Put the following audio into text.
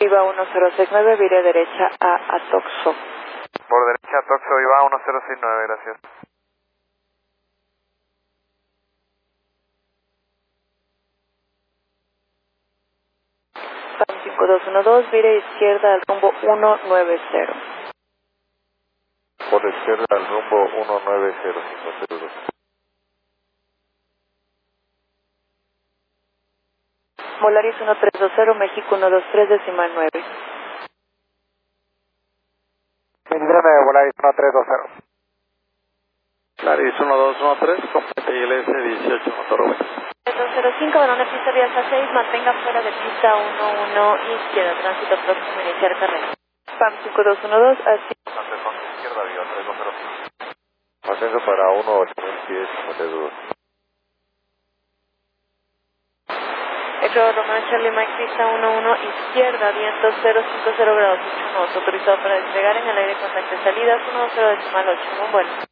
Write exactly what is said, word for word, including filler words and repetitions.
Viva uno cero seis nueve, vire derecha a Atoxo. Por derecha Atoxo, Viva uno cero seis nueve, gracias. P A M cinco dos uno dos, vire izquierda al rumbo uno nueve cero. Por izquierda al rumbo uno nueve cero cinco cero dos. Volaris uno tres dos cero, México uno dos tres, decimal nueve. Bendiciones, Volaris uno tres dos cero. Volaris uno dos uno tres, complete I L S dieciocho, motor V. dos cero cinco, balón de pista vía seis, mantenga fuera de pista uno uno, izquierda, tránsito próximo, iniciar carrera. P A M cinco dos uno dos, así. Atención, izquierda, Viva tres dos cero. Ascenso para uno ocho mil pies, cincuenta y dos. Eco Romano Charlie Mike, pista uno uno, izquierda, viento cero cinco cero grados ocho, autorizado para despegar en el aire, contacto de salidas uno cero decimal ocho, muy bueno.